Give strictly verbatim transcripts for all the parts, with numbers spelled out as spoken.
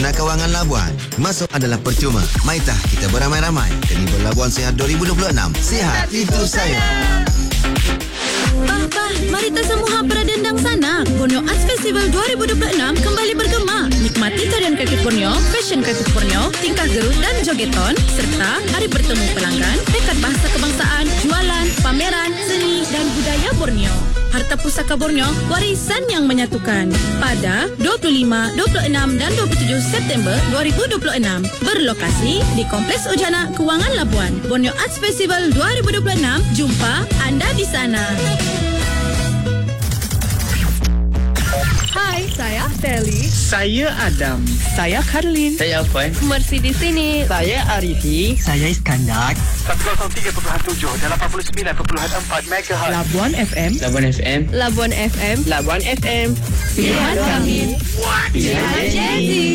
Ujana Kawangan Labuan. Masuk adalah percuma. Maitah kita beramai-ramai. Karnival Labuan Sehat dua ribu dua puluh enam. Sihat itu saya. Bah, bah, mari kita semua beradendang sana. Borneo Arts Festival dua ribu dua puluh enam kembali bergema. Nikmati tarian kreatif Borneo, fashion kreatif Borneo, tingkah gerut dan jogeton, serta hari bertemu pelanggan, dekat bahasa kebangsaan, jualan, pameran, seni dan budaya Borneo. Harta Pusaka Borneo, warisan yang menyatukan. Pada dua puluh lima, dua puluh enam dan dua puluh tujuh September dua ribu dua puluh enam. Berlokasi di Kompleks Ujana Kewangan Labuan. Borneo Arts Festival dua ribu dua puluh enam. Jumpa anda di sana. Hai, saya Sally. Saya Adam. Saya Karlin. Saya Alfan. Mercy di sini. Saya Arifi. Saya Iskandar. seratus tiga perpuluhan tujuh dan lapan puluh sembilan perpuluhan empat megahertz. Labuan F M. Labuan F M. Labuan F M. Labuan F M. Pilihan kami. Pilihan Jazzy.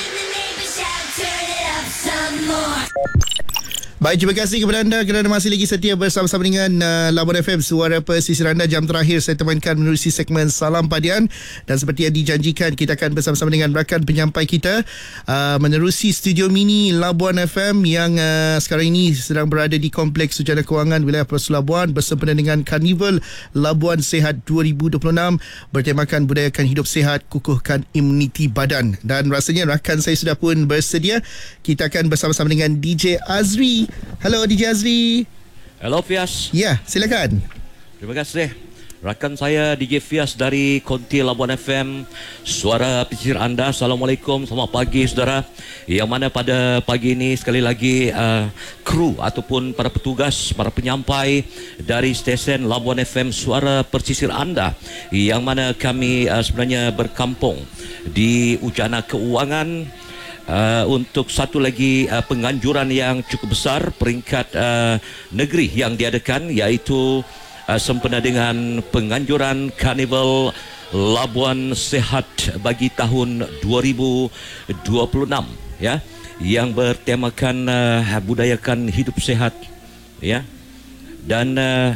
Baik, terima kasih kepada anda kerana masih lagi setia bersama-sama dengan uh, Labuan F M, suara pesisir anda. Jam terakhir saya temankan menerusi segmen Salam Padian. Dan seperti yang dijanjikan, kita akan bersama-sama dengan rakan penyampai kita uh, menerusi studio mini Labuan F M yang uh, sekarang ini sedang berada di Kompleks Ujana Kewangan Wilayah Pelosok Labuan bersempena dengan Karnival Labuan Sehat dua ribu dua puluh enam bertemakan budayakan hidup sihat, kukuhkan imuniti badan. Dan rasanya rakan saya sudah pun bersedia. Kita akan bersama-sama dengan D J Azri. Halo D J Azri. Hello Fias. Ya, silakan. Terima kasih. Rakan saya D J Fias dari Konti Labuan F M, suara pesisir anda. Assalamualaikum, selamat pagi saudara. Yang mana pada pagi ini sekali lagi uh, kru ataupun para petugas, para penyampai dari stesen Labuan F M, suara pesisir anda, yang mana kami uh, sebenarnya berkampung di Ujana Kewangan. Uh, untuk satu lagi uh, penganjuran yang cukup besar peringkat uh, negeri yang diadakan, iaitu uh, sempena dengan penganjuran Karnival Labuan Sehat bagi tahun dua ribu dua puluh enam, ya, yang bertemakan uh, budayakan hidup sehat, ya. Dan uh,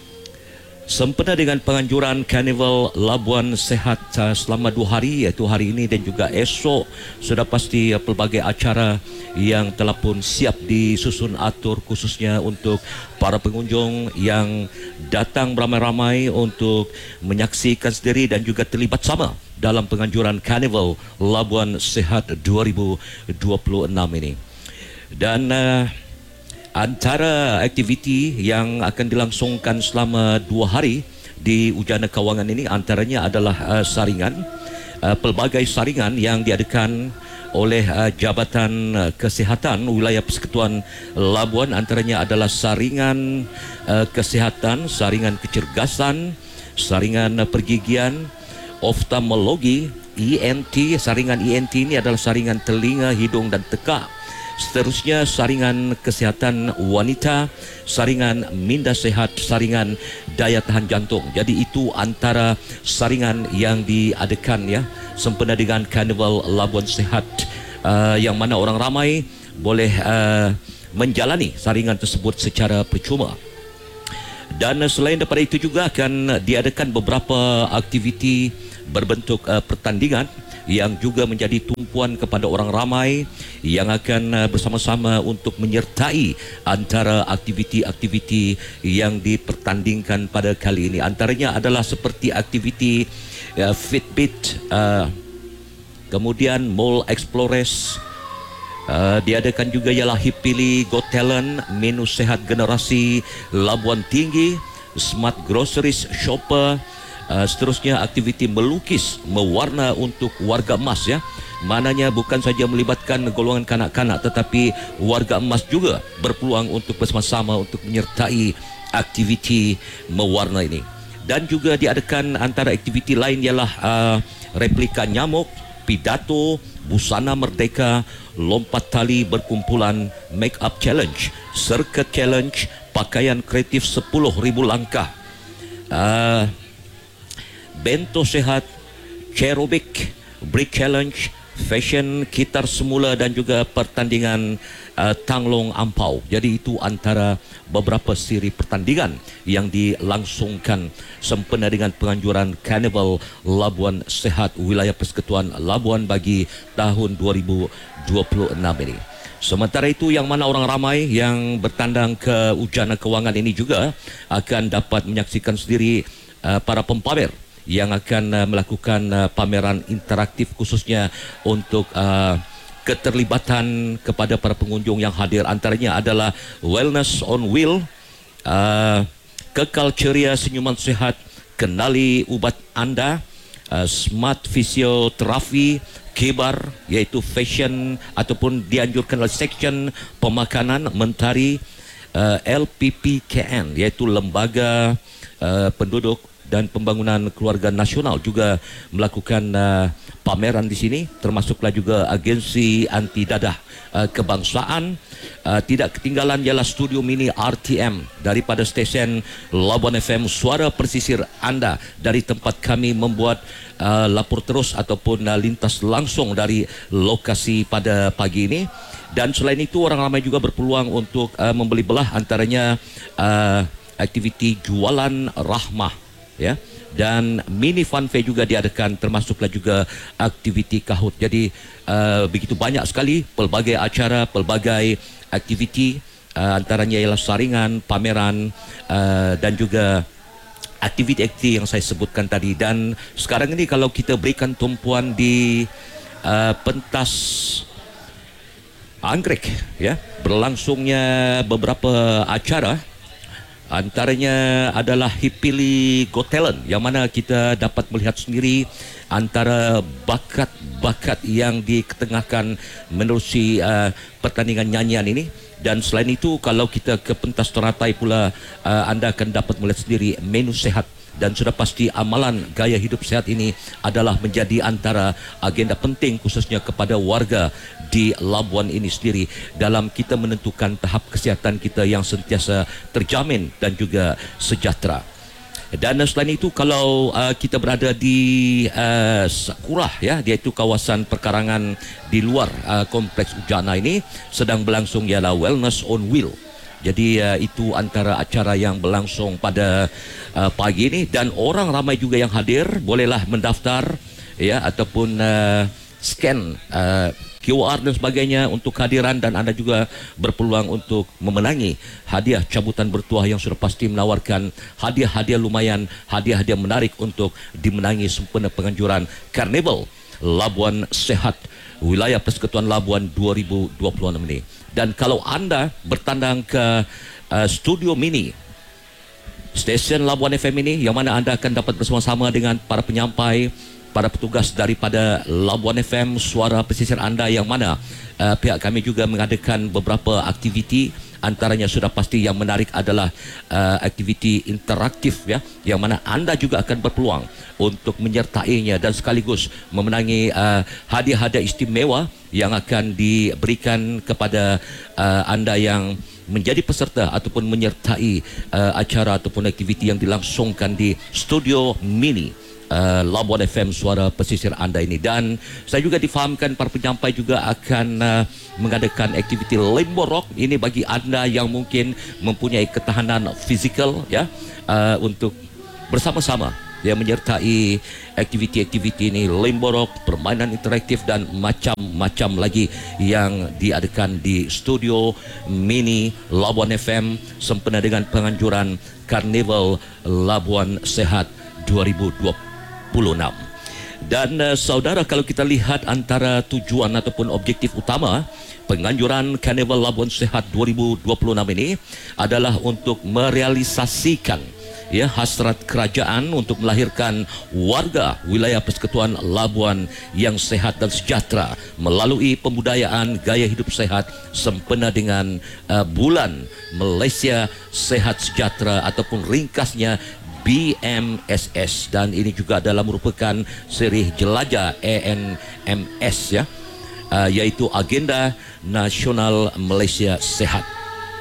sempena dengan penganjuran Karnival Labuan Sehat uh, selama dua hari, iaitu hari ini dan juga esok, sudah pasti uh, pelbagai acara yang telah pun siap disusun atur khususnya untuk para pengunjung yang datang beramai-ramai untuk menyaksikan sendiri dan juga terlibat sama dalam penganjuran Karnival Labuan Sehat dua ribu dua puluh enam ini. Dan uh, antara aktiviti yang akan dilangsungkan selama dua hari di Ujana Kewangan ini antaranya adalah uh, saringan, uh, pelbagai saringan yang diadakan oleh uh, Jabatan uh, Kesihatan Wilayah Persekutuan Labuan. Antaranya adalah saringan uh, kesihatan, saringan kecergasan, saringan uh, pergigian, oftalmologi, E N T. Saringan E N T ini adalah saringan telinga, hidung dan tekak. Seterusnya saringan kesihatan wanita, saringan minda sehat, saringan daya tahan jantung. Jadi itu antara saringan yang diadakan, ya, sempena dengan Karnival Labuan Sehat, uh, yang mana orang ramai boleh uh, menjalani saringan tersebut secara percuma. Dan uh, selain daripada itu juga akan diadakan beberapa aktiviti berbentuk uh, pertandingan yang juga menjadi tumpuan kepada orang ramai yang akan uh, bersama-sama untuk menyertai antara aktiviti-aktiviti yang dipertandingkan pada kali ini. Antaranya adalah seperti aktiviti uh, Fitbit, uh, kemudian Mall Explorers, uh, diadakan juga ialah Hipili Got Talent, menu sehat generasi Labuan Tinggi, Smart Groceries Shopper. Uh, seterusnya aktiviti melukis mewarna untuk warga emas, ya. Mananya bukan saja melibatkan golongan kanak-kanak, tetapi warga emas juga berpeluang untuk bersama-sama untuk menyertai aktiviti mewarna ini. Dan juga diadakan antara aktiviti lain ialah uh, replika nyamuk, pidato, busana merdeka, lompat tali berkumpulan, make up challenge, circuit challenge, pakaian kreatif sepuluh ribu langkah, uh, bento sehat, aerobik, brick challenge, fashion kitar semula dan juga pertandingan uh, tanglong ampau. Jadi itu antara beberapa siri pertandingan yang dilangsungkan sempena dengan penganjuran Karnival Labuan Sehat Wilayah Persekutuan Labuan bagi tahun dua ribu dua puluh enam ini. Sementara itu, yang mana orang ramai yang bertandang ke Ujana Kewangan ini juga akan dapat menyaksikan sendiri uh, para pempamer yang akan uh, melakukan uh, pameran interaktif khususnya untuk uh, keterlibatan kepada para pengunjung yang hadir. Antaranya adalah Wellness on Wheel, uh, Kekal Ceria Senyuman Sehat, Kenali Ubat Anda, uh, Smart Fisioterapi, Kebar iaitu fashion ataupun dianjurkan oleh section pemakanan mentari, uh, L P P K N iaitu Lembaga uh, Penduduk dan Pembangunan Keluarga Nasional juga melakukan uh, pameran di sini, termasuklah juga agensi anti dadah uh, kebangsaan. Uh, tidak ketinggalan ialah studio mini R T M daripada stesen Labuan F M, suara persisir anda, dari tempat kami membuat uh, lapor terus ataupun uh, lintas langsung dari lokasi pada pagi ini. Dan selain itu, orang ramai juga berpeluang untuk uh, membeli belah, antaranya uh, aktiviti jualan rahmah, ya, dan mini fun fair juga diadakan, termasuklah juga aktiviti kahut. Jadi uh, begitu banyak sekali pelbagai acara, pelbagai aktiviti, uh, antaranya ialah saringan, pameran uh, dan juga aktiviti-aktiviti yang saya sebutkan tadi. Dan sekarang ini kalau kita berikan tumpuan di uh, pentas anggrek, ya, berlangsungnya beberapa acara. Antaranya adalah Hipili Got Talent, yang mana kita dapat melihat sendiri antara bakat-bakat yang diketengahkan menerusi uh, pertandingan nyanyian ini. Dan selain itu, kalau kita ke pentas teratai pula, uh, anda akan dapat melihat sendiri menu sehat. Dan sudah pasti amalan gaya hidup sehat ini adalah menjadi antara agenda penting khususnya kepada warga di Labuan ini sendiri dalam kita menentukan tahap kesihatan kita yang sentiasa terjamin dan juga sejahtera. Dan selain itu, kalau uh, kita berada di uh, Sakurah, ya, iaitu kawasan perkarangan di luar uh, kompleks Ujana ini, sedang berlangsung ialah Wellness on Wheel. Jadi uh, itu antara acara yang berlangsung pada uh, pagi ini, dan orang ramai juga yang hadir bolehlah mendaftar, ya, ataupun uh, scan uh, Q R dan sebagainya untuk kehadiran, dan anda juga berpeluang untuk memenangi hadiah cabutan bertuah yang sudah pasti menawarkan hadiah-hadiah lumayan, hadiah-hadiah menarik untuk dimenangi sempena penganjuran Karnival Labuan Sehat Wilayah Persekutuan Labuan dua ribu dua puluh enam ini. Dan kalau anda bertandang ke uh, studio mini stesen Labuan F M ini, yang mana anda akan dapat bersama-sama dengan para penyampai, para petugas daripada Labuan F M, suara pesisir anda, yang mana uh, pihak kami juga mengadakan beberapa aktiviti. Antaranya sudah pasti yang menarik adalah uh, aktiviti interaktif, ya, yang mana anda juga akan berpeluang untuk menyertainya dan sekaligus memenangi uh, hadiah-hadiah istimewa yang akan diberikan kepada uh, anda yang menjadi peserta ataupun menyertai uh, acara ataupun aktiviti yang dilangsungkan di studio mini Uh, Labuan F M, suara pesisir anda ini. Dan saya juga difahamkan para penyampai juga akan uh, mengadakan aktiviti Limbo Rock ini bagi anda yang mungkin mempunyai ketahanan fizikal, ya, uh, untuk bersama-sama, ya, menyertai aktiviti-aktiviti ini, Limbo Rock, permainan interaktif dan macam-macam lagi yang diadakan di studio mini Labuan F M sempena dengan penganjuran Karnival Labuan Sehat dua ribu dua puluh enam. Dan uh, saudara, kalau kita lihat antara tujuan ataupun objektif utama penganjuran Karnival Labuan Sehat dua ribu dua puluh enam ini adalah untuk merealisasikan, ya, hasrat kerajaan untuk melahirkan warga wilayah Persekutuan Labuan yang sehat dan sejahtera melalui pembudayaan gaya hidup sehat sempena dengan uh, bulan Malaysia Sehat Sejahtera ataupun ringkasnya B M S S. Dan ini juga adalah merupakan seri jelajah A N M S, ya, uh, iaitu Agenda Nasional Malaysia Sehat.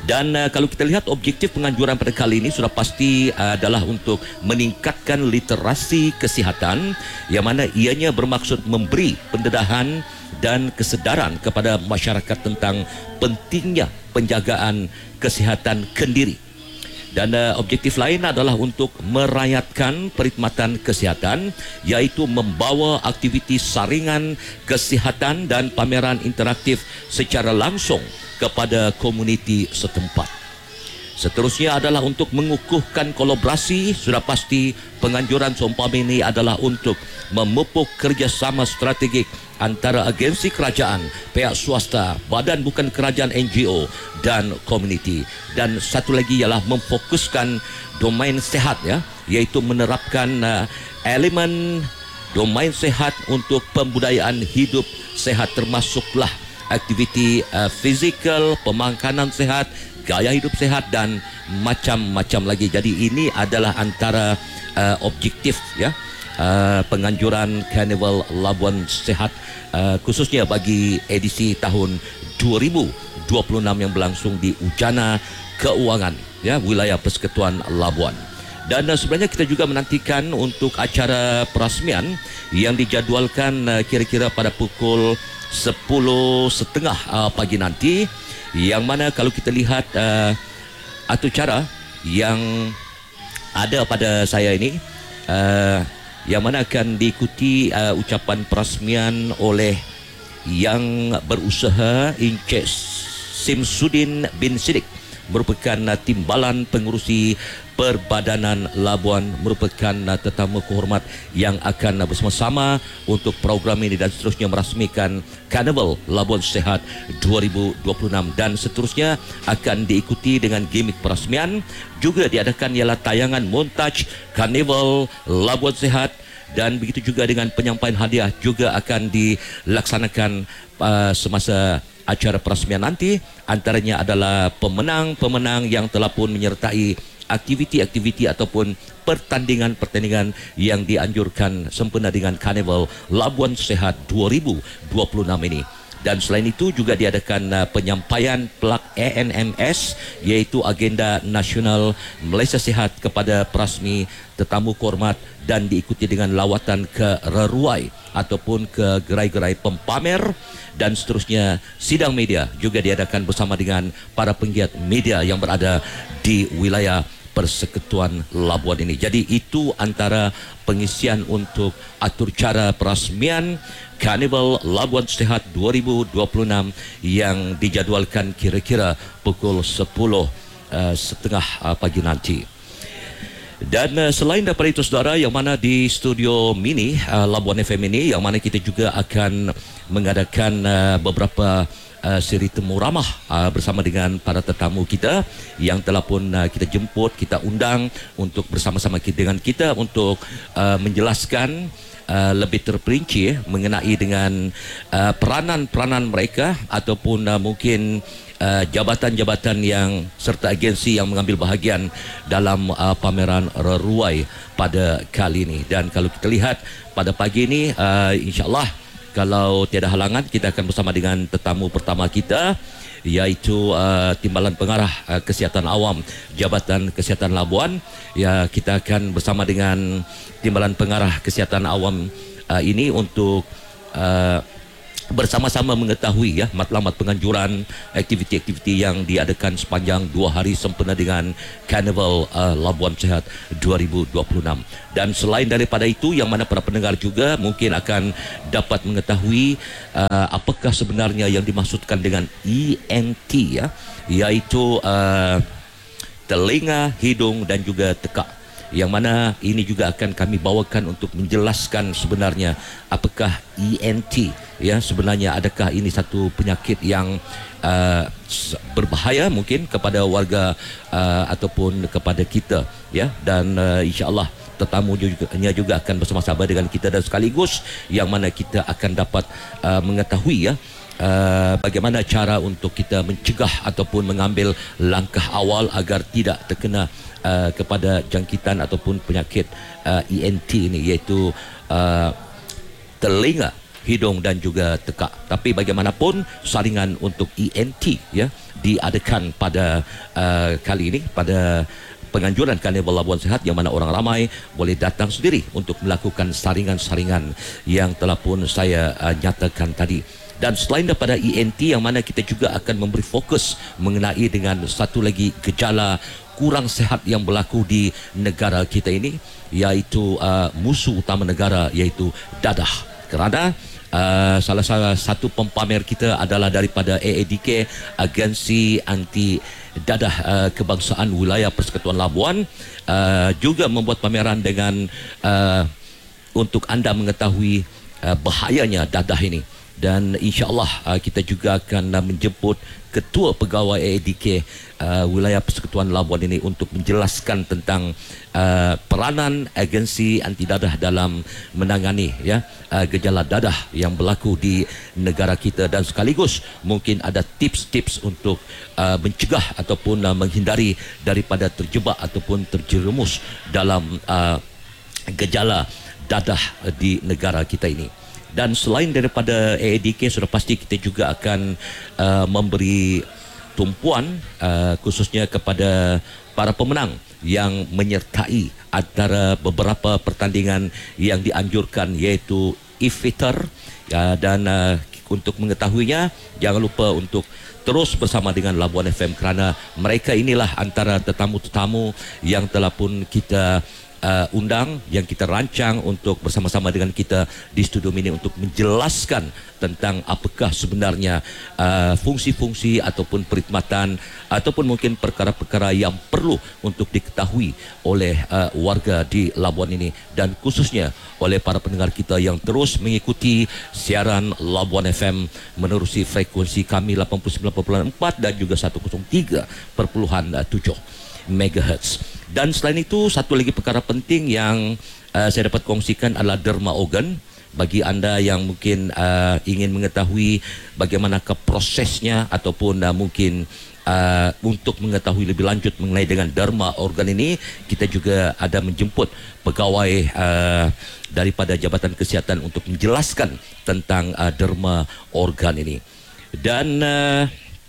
Dan uh, kalau kita lihat objektif penganjuran pada kali ini sudah pasti uh, adalah untuk meningkatkan literasi kesihatan, yang mana ianya bermaksud memberi pendedahan dan kesedaran kepada masyarakat tentang pentingnya penjagaan kesihatan kendiri. Dan uh, objektif lain adalah untuk merakyatkan perkhidmatan kesihatan, iaitu membawa aktiviti saringan kesihatan dan pameran interaktif secara langsung kepada komuniti setempat. Seterusnya adalah untuk mengukuhkan kolaborasi. Sudah pasti penganjuran seumpama ini adalah untuk memupuk kerjasama strategik antara agensi kerajaan, pihak swasta, badan bukan kerajaan N G O dan komuniti. Dan satu lagi ialah memfokuskan domain sehat, ya, iaitu menerapkan uh, elemen domain sehat untuk pembudayaan hidup sehat, termasuklah aktiviti uh, fizikal, pemakanan sehat, gaya hidup sehat dan macam-macam lagi. Jadi ini adalah antara uh, objektif, ya, uh, penganjuran Karnival Labuan Sehat, uh, khususnya bagi edisi tahun dua ribu dua puluh enam yang berlangsung di Ujana Keuangan, ya, wilayah Persekutuan Labuan. Dan uh, sebenarnya kita juga menantikan untuk acara perasmian yang dijadualkan uh, kira-kira pada pukul sepuluh setengah uh, pagi nanti, yang mana kalau kita lihat uh, atur cara yang ada pada saya ini, uh, yang mana akan diikuti uh, ucapan perasmian oleh yang berusaha Encik Simsudin bin Siddiq, merupakan uh, timbalan pengurusi Perbadanan Labuan, merupakan uh, tetamu kehormat yang akan uh, bersama-sama untuk program ini dan seterusnya merasmikan Karnival Labuan Sehat dua ribu dua puluh enam. Dan seterusnya akan diikuti dengan gimmick perasmian. Juga diadakan ialah tayangan montaj Karnival Labuan Sehat, dan begitu juga dengan penyampaian hadiah juga akan dilaksanakan uh, semasa acara perasmian nanti. Antaranya adalah pemenang-pemenang yang telah pun menyertai aktiviti-aktiviti ataupun pertandingan-pertandingan yang dianjurkan sempena dengan Karnival Labuan Sehat dua ribu dua puluh enam ini. Dan selain itu juga diadakan uh, penyampaian plak A N M S, iaitu Agenda Nasional Malaysia Sihat, kepada perasmi tetamu kehormat, dan diikuti dengan lawatan ke reruai ataupun ke gerai-gerai pempamer. Dan seterusnya sidang media juga diadakan bersama dengan para penggiat media yang berada di wilayah Persekutuan Labuan ini. Jadi itu antara pengisian untuk atur cara perasmian Karnival Labuan Sehat dua ribu dua puluh enam yang dijadualkan kira-kira pukul sepuluh uh, setengah uh, pagi nanti. Dan uh, selain daripada itu saudara, yang mana di studio mini uh, Labuan F M ini, yang mana kita juga akan mengadakan uh, beberapa Uh, siri temu ramah uh, bersama dengan para tetamu kita yang telah pun uh, kita jemput, kita undang untuk bersama-sama kita, dengan kita untuk uh, menjelaskan uh, lebih terperinci eh, mengenai dengan uh, peranan-peranan mereka ataupun uh, mungkin uh, jabatan-jabatan yang serta agensi yang mengambil bahagian dalam uh, pameran reruai pada kali ini. Dan kalau kita lihat pada pagi ini, uh, insya-Allah kalau tiada halangan, kita akan bersama dengan tetamu pertama kita, iaitu uh, Timbalan Pengarah uh, Kesihatan Awam Jabatan Kesihatan Labuan. Ya, kita akan bersama dengan Timbalan Pengarah Kesihatan Awam uh, ini untuk uh, bersama-sama mengetahui ya matlamat penganjuran aktiviti-aktiviti yang diadakan sepanjang dua hari sempena dengan Karnival uh, Labuan Sehat dua ribu dua puluh enam. Dan selain daripada itu, yang mana para pendengar juga mungkin akan dapat mengetahui uh, apakah sebenarnya yang dimaksudkan dengan E N T, ya, iaitu uh, telinga, hidung dan juga tekak. Yang mana ini juga akan kami bawakan untuk menjelaskan sebenarnya apakah E N T, ya, sebenarnya adakah ini satu penyakit yang uh, berbahaya mungkin kepada warga uh, ataupun kepada kita, ya. Dan uh, insya-Allah tetamu juga, juga akan bersama-sama dengan kita, dan sekaligus yang mana kita akan dapat uh, mengetahui ya Uh, bagaimana cara untuk kita mencegah ataupun mengambil langkah awal agar tidak terkena uh, kepada jangkitan ataupun penyakit uh, E N T ini, iaitu uh, telinga, hidung dan juga tekak. Tapi bagaimanapun saringan untuk E N T, ya, diadakan pada uh, kali ini pada penganjuran Karnival Labuan Sehat, yang mana orang ramai boleh datang sendiri untuk melakukan saringan-saringan yang telah pun saya uh, nyatakan tadi. Dan selain daripada E N T, yang mana kita juga akan memberi fokus mengenai dengan satu lagi gejala kurang sihat yang berlaku di negara kita ini, iaitu uh, musuh utama negara, iaitu dadah. Kerana Uh, salah satu pempamer kita adalah daripada A A D K, Agensi Anti Dadah uh, Kebangsaan Wilayah Persekutuan Labuan, uh, juga membuat pameran dengan uh, untuk anda mengetahui uh, bahayanya dadah ini. Dan insya-Allah uh, kita juga akan uh, menjemput Ketua Pegawai A A D K uh, Wilayah Persekutuan Labuan ini untuk menjelaskan tentang uh, peranan agensi anti dadah dalam menangani ya uh, gejala dadah yang berlaku di negara kita, dan sekaligus mungkin ada tips-tips untuk uh, mencegah ataupun uh, menghindari daripada terjebak ataupun terjerumus dalam uh, gejala dadah di negara kita ini. Dan selain daripada A A D K, sudah pasti kita juga akan uh, memberi tumpuan uh, khususnya kepada para pemenang yang menyertai antara beberapa pertandingan yang dianjurkan, iaitu E-Fighter. Uh, dan uh, untuk mengetahuinya, jangan lupa untuk terus bersama dengan Labuan F M, kerana mereka inilah antara tetamu-tetamu yang telah pun kita Uh, undang, yang kita rancang untuk bersama-sama dengan kita di studio ini untuk menjelaskan tentang apakah sebenarnya uh, fungsi-fungsi ataupun perkhidmatan ataupun mungkin perkara-perkara yang perlu untuk diketahui oleh uh, warga di Labuan ini, dan khususnya oleh para pendengar kita yang terus mengikuti siaran Labuan F M menerusi frekuensi kami lapan puluh sembilan perpuluhan empat dan juga seratus tiga perpuluhan tujuh megahertz. Dan selain itu, satu lagi perkara penting yang uh, saya dapat kongsikan adalah derma organ. Bagi anda yang mungkin uh, ingin mengetahui bagaimanakah prosesnya ataupun uh, mungkin uh, untuk mengetahui lebih lanjut mengenai dengan derma organ ini, kita juga ada menjemput pegawai uh, daripada Jabatan Kesihatan untuk menjelaskan tentang uh, derma organ ini. Dan uh,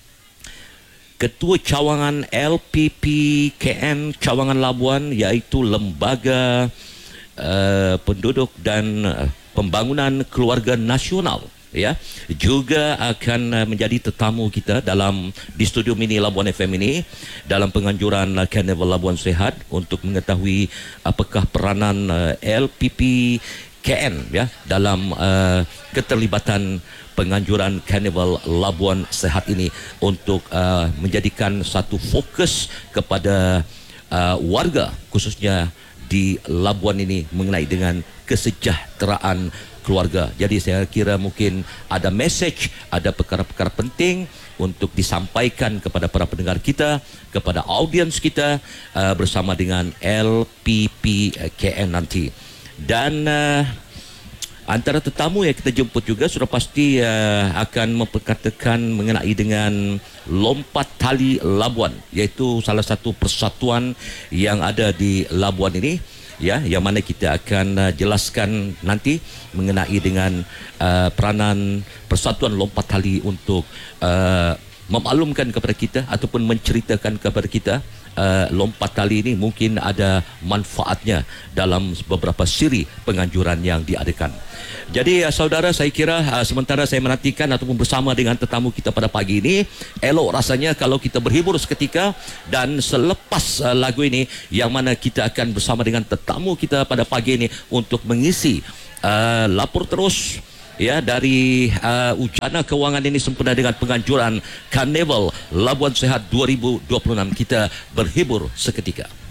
Ketua Cawangan L P P K N Cawangan Labuan, iaitu Lembaga uh, Penduduk dan uh, Pembangunan Keluarga Nasional, ya, juga akan uh, menjadi tetamu kita dalam di studio mini Labuan F M ini dalam penganjuran uh, Karnival Labuan Sehat, untuk mengetahui apakah peranan uh, L P P K N ya dalam uh, keterlibatan penganjuran Karnival Labuan Sehat ini, untuk uh, menjadikan satu fokus kepada uh, warga khususnya di Labuan ini mengenai dengan kesejahteraan keluarga. Jadi saya kira mungkin ada message, ada perkara-perkara penting untuk disampaikan kepada para pendengar kita, kepada audiens kita uh, bersama dengan L P P K N nanti. Dan uh, antara tetamu yang kita jemput juga sudah pasti uh, akan memperkatakan mengenai dengan Lompat Tali Labuan, iaitu salah satu persatuan yang ada di Labuan ini, ya, yang mana kita akan uh, jelaskan nanti mengenai dengan uh, peranan Persatuan Lompat Tali untuk uh, memaklumkan kepada kita ataupun menceritakan kepada kita uh, lompat tali ini mungkin ada manfaatnya dalam beberapa siri penganjuran yang diadakan. Jadi uh, saudara, saya kira uh, sementara saya menantikan ataupun bersama dengan tetamu kita pada pagi ini, elok rasanya kalau kita berhibur seketika, dan selepas uh, lagu ini yang mana kita akan bersama dengan tetamu kita pada pagi ini untuk mengisi uh, lapor terus ya dari uh, Ucana Kewangan ini sempena dengan penganjuran Karnival Labuan Sehat dua ribu dua puluh enam. Kita berhibur seketika.